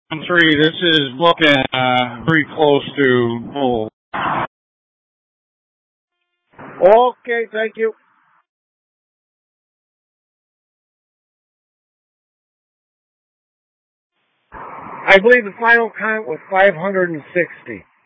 Three. This is looking very close to bull. Okay, thank you. I believe the final count was 560.